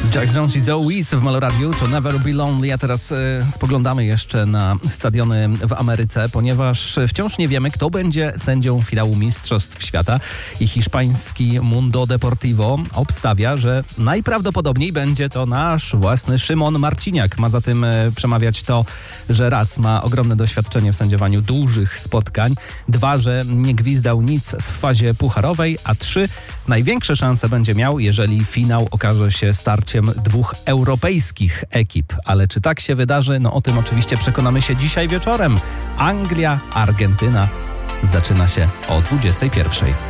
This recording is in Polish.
Jack Jones i Zoe Wees w Meloradiu to Never Be Lonely, a teraz spoglądamy jeszcze na stadiony w Ameryce, ponieważ wciąż nie wiemy, kto będzie sędzią finału Mistrzostw Świata i hiszpański Mundo Deportivo obstawia, że najprawdopodobniej będzie to nasz własny Szymon Marciniak. Ma za tym przemawiać to, że raz ma ogromne doświadczenie w sędziowaniu dużych spotkań, 2, że nie gwizdał nic w fazie pucharowej, a 3, największe szanse będzie miał, jeżeli finał okaże się starciem dwóch europejskich ekip. Ale czy tak się wydarzy? No o tym oczywiście przekonamy się dzisiaj wieczorem. Anglia, Argentyna zaczyna się o 21:00.